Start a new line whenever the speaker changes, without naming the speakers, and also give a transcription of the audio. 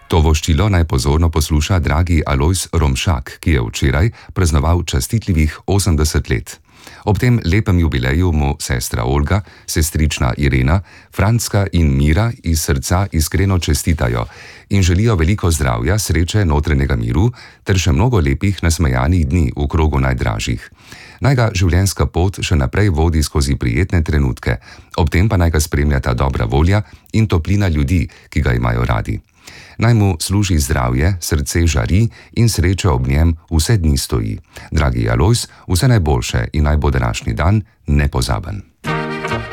To voščilo naj pozorno posluša dragi Alojz Romšak, ki je včeraj praznoval častitljivih 80 let. Ob tem lepem jubileju mu sestra Olga, sestrična Irena, Frančka in Mira iz srca iskreno čestitajo in želijo veliko zdravja, sreče, notranjega miru ter še mnogo lepih nasmejanih dni v krogu najdražjih. Naj ga življenjska pot še naprej vodi skozi prijetne trenutke, ob tem pa naj ga spremljata dobra volja in toplina ljudi, ki ga imajo radi. Naj mu služi zdravje, srce žari in sreča ob njem vse dni stoji. Dragi Alojz, vse najboljše in naj bo današnji dan nepozaben.